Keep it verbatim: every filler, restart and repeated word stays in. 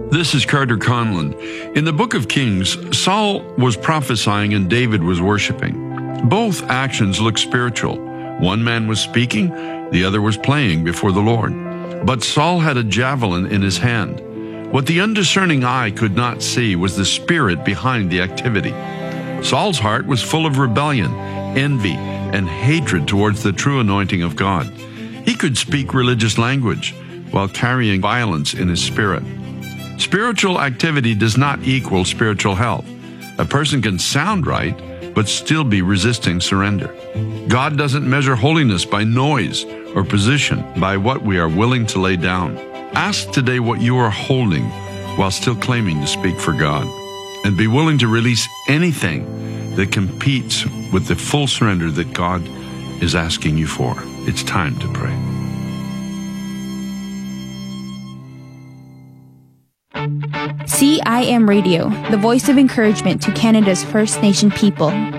This is Carter Conlon. In the book of Kings, Saul was prophesying and David was worshiping. Both actions look spiritual. One man was speaking, the other was playing before the Lord. But Saul had a javelin in his hand. What the undiscerning eye could not see was the spirit behind the activity. Saul's heart was full of rebellion, envy, and hatred towards the true anointing of God. He could speak religious language while carrying violence in his spirit. Spiritual activity does not equal spiritual health. A person can sound right, but still be resisting surrender. God doesn't measure holiness by noise or position, by what we are willing to lay down. Ask today what you are holding while still claiming to speak for God, and be willing to release anything that competes with the full surrender that God is asking you for. It's time to pray. C I M Radio, the voice of encouragement to Canada's First Nation people.